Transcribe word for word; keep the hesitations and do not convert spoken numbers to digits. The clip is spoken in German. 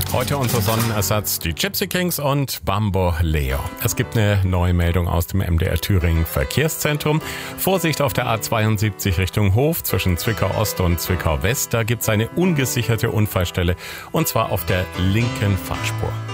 Heute unser Sonnenersatz, die Gypsy Kings und Bambo Leo. Es gibt eine neue Meldung aus dem M D R Thüringen Verkehrszentrum. Vorsicht auf der A zweiundsiebzig Richtung Hof zwischen Zwickau Ost und Zwickau West. Da gibt es eine ungesicherte Unfallstelle und zwar auf der linken Fahrspur.